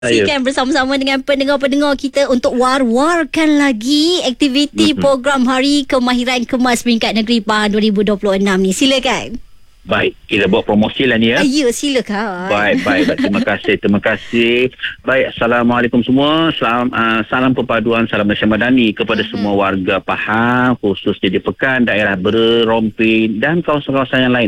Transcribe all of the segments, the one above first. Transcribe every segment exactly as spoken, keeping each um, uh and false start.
Kongsikan bersama-sama dengan pendengar-pendengar kita untuk war-warkan lagi aktiviti mm-hmm. program Hari Kemahiran Kemas peringkat negeri Pahang dua ribu dua puluh enam ni. Silakan. Baik, kita buat promosi lah ni ya. Ya, silakan. Baik, baik. Terima kasih, terima kasih. Baik, Assalamualaikum semua. Salam, uh, salam perpaduan, salam Malaysia Madani kepada uh-huh. semua warga Pahang, khususnya di Pekan, daerah Bera, Rompin dan kawasan-kawasan yang lain.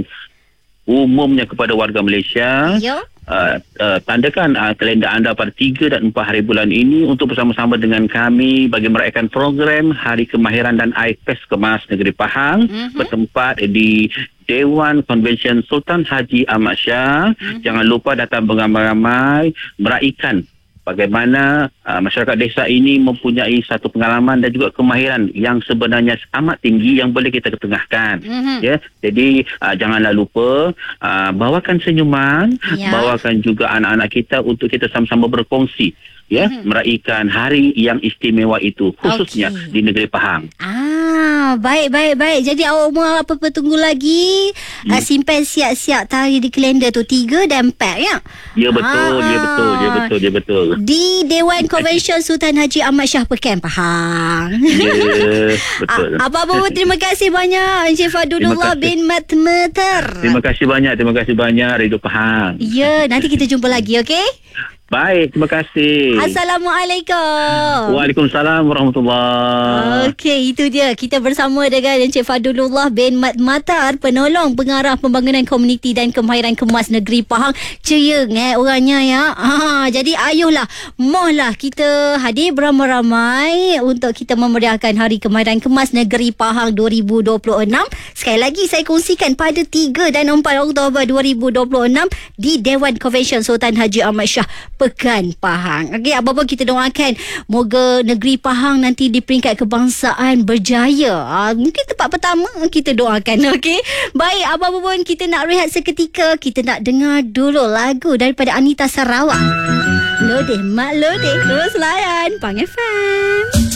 Umumnya kepada warga Malaysia. Ya. Uh, uh, tandakan uh, kalender anda pada tiga dan empat hari bulan ini untuk bersama-sama dengan kami bagi meraihkan program Hari Kemahiran dan I P E S Kemas Negeri Pahang mm-hmm. bertempat di Dewan Konvensyen Sultan Haji Ahmad Shah. Mm-hmm. Jangan lupa datang beramai-ramai meraihkan bagaimana uh, masyarakat desa ini mempunyai satu pengalaman dan juga kemahiran yang sebenarnya amat tinggi yang boleh kita ketengahkan. Mm-hmm. Ya, jadi uh, janganlah lupa uh, bawakan senyuman, yeah. bawakan juga anak-anak kita untuk kita sama-sama berkongsi, ya, mm-hmm. meraihkan hari yang istimewa itu khususnya okay. di negeri Pahang. Ah, baik baik baik. Jadi awak mau apa-apa tunggu lagi? Hmm. Uh, simpan siap-siap tarikh di kalender tu tiga dan empat ya. Ya betul, ah. ya betul, ya betul, ya betul. Di Dewan Konvensyen Sultan Haji Ahmad Shah Pekan Pahang. Ya, betul. Apa-apa pun terima kasih banyak Encik Fadulullah bin Mat Matar. Terima kasih banyak, terima kasih banyak Radio Pahang. Ya, nanti kita jumpa lagi, okey? Baik, terima kasih. Assalamualaikum. Waalaikumsalam warahmatullahi. Okey, itu dia. Kita bersama dengan Encik Fadulullah bin Mat Matar, penolong pengarah pembangunan komuniti dan kemahiran kemas negeri Pahang. Ceyeng eh orangnya ya. Ha, jadi ayuhlah, mohlah kita hadir beramai-ramai untuk kita memeriahkan Hari Kemahiran Kemas Negeri Pahang dua ribu dua puluh enam. Sekali lagi saya kongsikan pada tiga dan empat Oktober dua ribu dua puluh enam di Dewan Konvensyen Sultan Haji Ahmad Shah Pekan Pahang. Okey, apa-apa kita doakan moga negeri Pahang nanti di peringkat kebangsaan berjaya. Ha, mungkin tempat pertama kita doakan. Okey. Baik, apa-apa pun kita nak rehat seketika, kita nak dengar dulu lagu daripada Anita Sarawak. Lodeh mak lodeh terus layan Pang F M.